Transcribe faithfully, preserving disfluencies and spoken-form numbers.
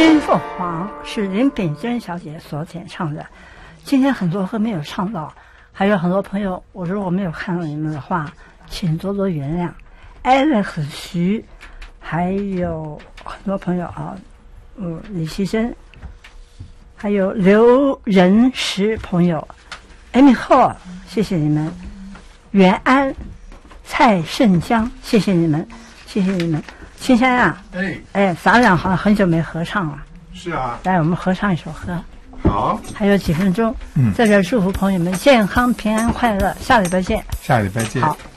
金凤凰是林秉珍小姐所演唱的，今天很多歌没有唱到，还有很多朋友，我如果没有看到你们的话，请多多原谅。Alex 徐，还有很多朋友啊，嗯，李希珍，还有刘仁石朋友 ，Amy Hall， 谢谢你们，袁安、蔡胜江，谢谢你们，谢谢你们。青山啊， 哎哎，咱俩好像很久没合唱了。 是啊， 来，我们合唱一首歌。 好， 还有几分钟， 嗯， 在这儿祝福朋友们健康、平安、快乐，下礼拜见。 下礼拜见。 好。